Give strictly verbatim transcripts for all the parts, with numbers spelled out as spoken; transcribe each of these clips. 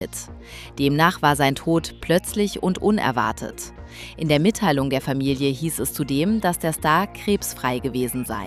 Demnach war sein Tod plötzlich und unerwartet. In der Mitteilung der Familie hieß es zudem, dass der Star krebsfrei gewesen sei.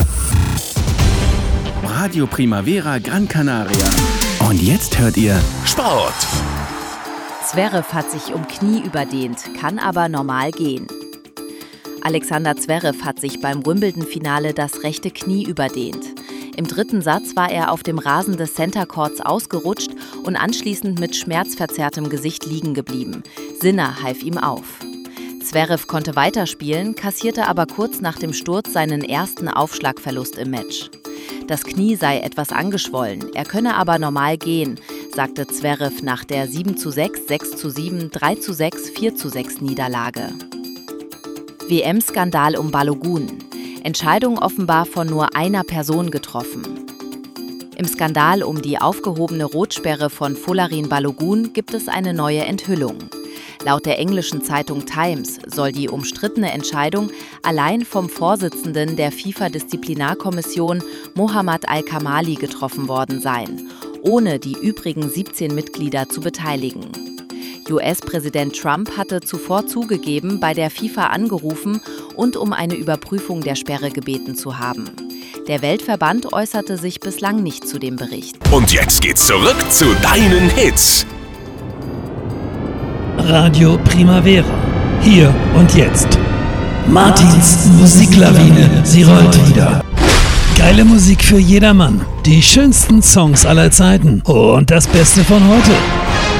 Radio Primavera Gran Canaria. Und jetzt hört ihr Sport. Zverev hat sich um Knie überdehnt, kann aber normal gehen. Alexander Zverev hat sich beim Wimbledon-Finale das rechte Knie überdehnt. Im dritten Satz war er auf dem Rasen des Center Courts ausgerutscht und anschließend mit schmerzverzerrtem Gesicht liegen geblieben. Sinner half ihm auf. Zverev konnte weiterspielen, kassierte aber kurz nach dem Sturz seinen ersten Aufschlagverlust im Match. Das Knie sei etwas angeschwollen, er könne aber normal gehen, sagte Zverev nach der sieben zu sechs, sechs zu sieben, drei zu sechs, vier zu sechs Niederlage. W M-Skandal um Balogun. Entscheidung offenbar von nur einer Person getroffen. Im Skandal um die aufgehobene Rotsperre von Folarin Balogun gibt es eine neue Enthüllung. Laut der englischen Zeitung Times soll die umstrittene Entscheidung allein vom Vorsitzenden der FIFA-Disziplinarkommission Mohammad Al-Kamali getroffen worden sein, ohne die übrigen siebzehn Mitglieder zu beteiligen. U S-Präsident Trump hatte zuvor zugegeben, bei der FIFA angerufen und um eine Überprüfung der Sperre gebeten zu haben. Der Weltverband äußerte sich bislang nicht zu dem Bericht. Und jetzt geht's zurück zu deinen Hits. Radio Primavera. Hier und jetzt. Martins Musiklawine. Sie rollt wieder. Geile Musik für jedermann. Die schönsten Songs aller Zeiten. Und das Beste von heute.